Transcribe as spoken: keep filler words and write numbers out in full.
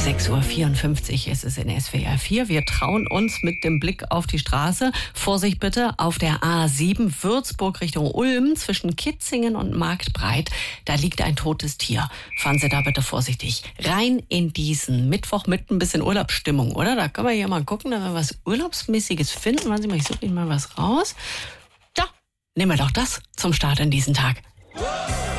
sechs Uhr vierundfünfzig ist es in S W R vier. Wir trauen uns mit dem Blick auf die Straße. Vorsicht bitte, auf der A sieben Würzburg Richtung Ulm zwischen Kitzingen und Marktbreit. Da liegt ein totes Tier. Fahren Sie da bitte vorsichtig. Rein in diesen Mittwoch mit ein bisschen Urlaubsstimmung, oder? Da können wir hier mal gucken, dass wir was Urlaubsmäßiges finden. Warten Sie mal, ich suche Ihnen mal was raus. Da, nehmen wir doch das zum Start in diesen Tag.